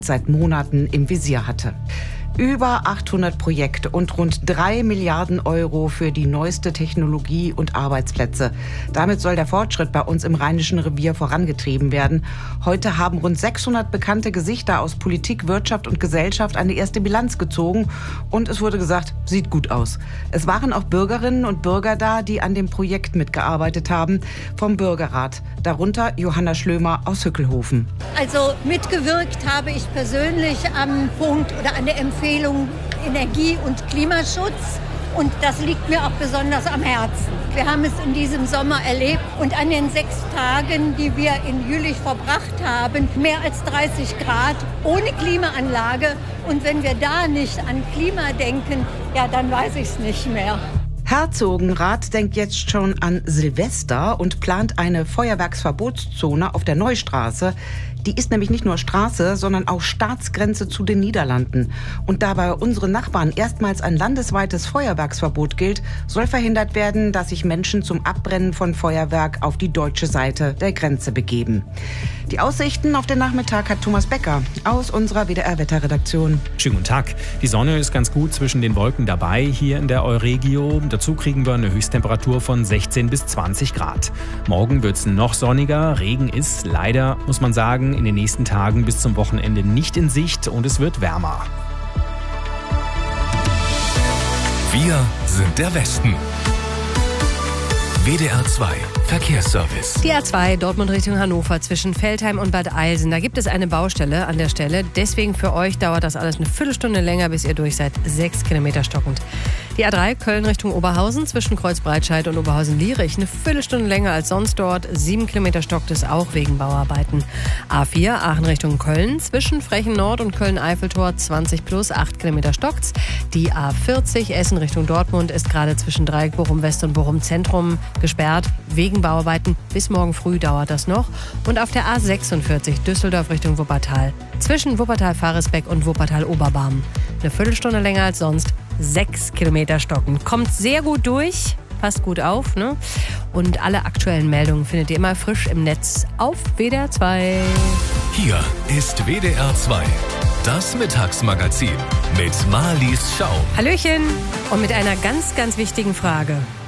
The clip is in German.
seit Monaten im Visier hatte. Über 800 Projekte und rund 3 Milliarden Euro für die neueste Technologie und Arbeitsplätze. Damit soll der Fortschritt bei uns im Rheinischen Revier vorangetrieben werden. Heute haben rund 600 bekannte Gesichter aus Politik, Wirtschaft und Gesellschaft eine erste Bilanz gezogen. Und es wurde gesagt, sieht gut aus. Es waren auch Bürgerinnen und Bürger da, die an dem Projekt mitgearbeitet haben, vom Bürgerrat. Darunter Johanna Schlömer aus Hückelhofen. Also mitgewirkt habe ich persönlich am Punkt oder an der Empfehlung Energie- und Klimaschutz. Und das liegt mir auch besonders am Herzen. Wir haben es in diesem Sommer erlebt und an den 6 Tagen, die wir in Jülich verbracht haben, mehr als 30 Grad ohne Klimaanlage. Und wenn wir da nicht an Klima denken, ja, dann weiß ich es nicht mehr. Herzogenrath denkt jetzt schon an Silvester und plant eine Feuerwerksverbotszone auf der Neustraße. Die ist nämlich nicht nur Straße, sondern auch Staatsgrenze zu den Niederlanden. Und da bei unseren Nachbarn erstmals ein landesweites Feuerwerksverbot gilt, soll verhindert werden, dass sich Menschen zum Abbrennen von Feuerwerk auf die deutsche Seite der Grenze begeben. Die Aussichten auf den Nachmittag hat Thomas Becker aus unserer WDR-Wetterredaktion. Schönen guten Tag. Die Sonne ist ganz gut zwischen den Wolken dabei hier in der Euregio. Dazu kriegen wir eine Höchsttemperatur von 16 bis 20 Grad. Morgen wird es noch sonniger. Regen ist leider, muss man sagen, in den nächsten Tagen bis zum Wochenende nicht in Sicht und es wird wärmer. Wir sind der Westen. WDR 2 Verkehrsservice. Die A2 Dortmund Richtung Hannover zwischen Veltheim und Bad Eilsen. Da gibt es eine Baustelle an der Stelle. Deswegen für euch dauert das alles eine Viertelstunde länger, bis ihr durch seid. 6 Kilometer stockend. Die A3 Köln Richtung Oberhausen zwischen Kreuzbreitscheid und Oberhausen-Lierich. Eine Viertelstunde länger als sonst dort. 7 Kilometer stockt es auch wegen Bauarbeiten. A4 Aachen Richtung Köln zwischen Frechen Nord und Köln-Eiffeltor 20 plus 8 Kilometer stockt's. Die A40 Essen Richtung Dortmund ist gerade zwischen Dreieck Bochum West und Bochum Zentrum gesperrt wegen Bauarbeiten. Bis morgen früh dauert das noch. Und auf der A46 Düsseldorf Richtung Wuppertal zwischen Wuppertal-Faresbeck und Wuppertal-Oberbarm. Eine Viertelstunde länger als sonst. 6 Kilometer stocken. Kommt sehr gut durch, passt gut auf, ne? Und alle aktuellen Meldungen findet ihr immer frisch im Netz auf WDR 2. Hier ist WDR 2, das Mittagsmagazin mit Marlies Schau. Hallöchen und mit einer ganz, ganz wichtigen Frage.